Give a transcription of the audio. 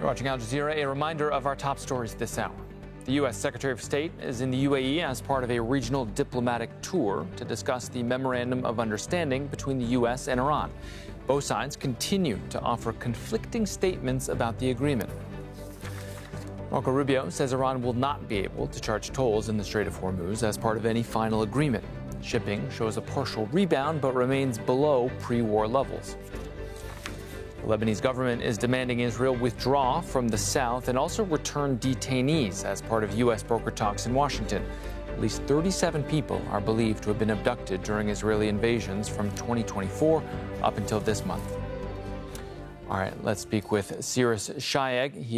You're watching Al Jazeera. A reminder of our top stories this hour. The U.S. Secretary of State is in the UAE as part of a regional diplomatic tour to discuss the Memorandum of Understanding between the U.S. and Iran. Both sides continue to offer conflicting statements about the agreement. Marco Rubio says Iran will not be able to charge tolls in the Strait of Hormuz as part of any final agreement. Shipping shows a partial rebound but remains below pre-war levels. The Lebanese government is demanding Israel withdraw from the south and also return detainees as part of U.S. broker talks in Washington. At least 37 people are believed to have been abducted during Israeli invasions from 2024 up until this month. All right, let's speak with Cyrus Shayeg.